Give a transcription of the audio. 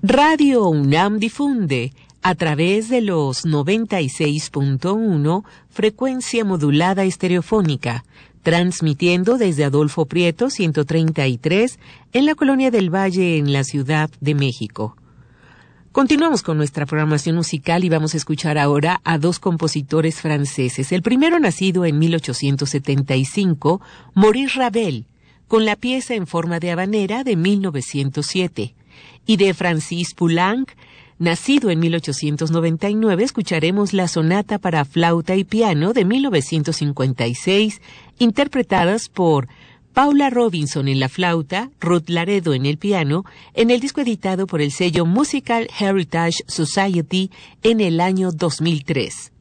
Radio UNAM difunde a través de los 96.1 frecuencia modulada estereofónica, transmitiendo desde Adolfo Prieto 133 en la Colonia del Valle en la Ciudad de México. Continuamos con nuestra programación musical y vamos a escuchar ahora a dos compositores franceses. El primero, nacido en 1875, Maurice Ravel, con la pieza en forma de habanera de 1907. Y de Francis Poulenc, nacido en 1899, escucharemos la sonata para flauta y piano de 1956, interpretadas por Paula Robinson en la flauta, Ruth Laredo en el piano, en el disco editado por el sello Musical Heritage Society en el año 2003.